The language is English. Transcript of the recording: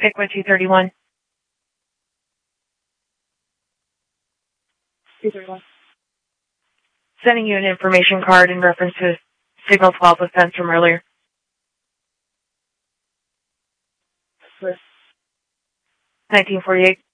Pickwood 231. 231. Sending you an information card in reference to Signal 12 offense from earlier. 1948.